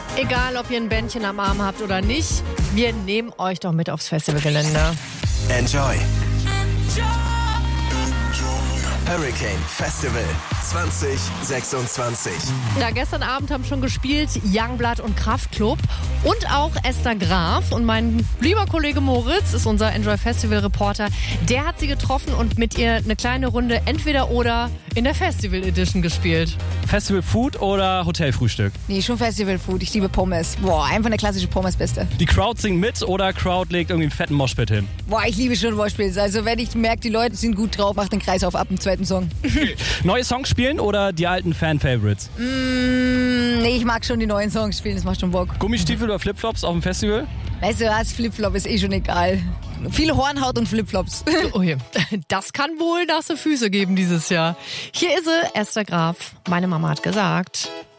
Egal, ob ihr ein Bändchen am Arm habt oder nicht, wir nehmen euch doch mit aufs Festivalgelände. Enjoy. Hurricane Festival 2026. Ja, gestern Abend haben schon gespielt Youngblood und Kraftklub und auch Esther Graf. Und mein lieber Kollege Moritz ist unser Enjoy Festival Reporter. Der hat sie getroffen und mit ihr eine kleine Runde entweder oder in der Festival Edition gespielt. Festival Food oder Hotelfrühstück? Nee, schon Festival Food. Ich liebe Pommes. Boah, einfach eine klassische Pommes Beste. Die Crowd singt mit oder Crowd legt irgendwie einen fetten Moshpit hin? Boah, ich liebe schon Moshpits. Also wenn ich merke, die Leute sind gut drauf, mach den Kreis auf ab dem zweiten Song. Neue Songs spielen oder die alten Fan-Favorites? Nee, ich mag schon die neuen Songs spielen, das macht schon Bock. Gummistiefel oder Flipflops auf dem Festival? Weißt du was, Flipflop ist eh schon egal. Viel Hornhaut und Flipflops. Oh je. Das kann wohl nasse Füße geben dieses Jahr. Hier ist sie, Esther Graf. Meine Mama hat gesagt...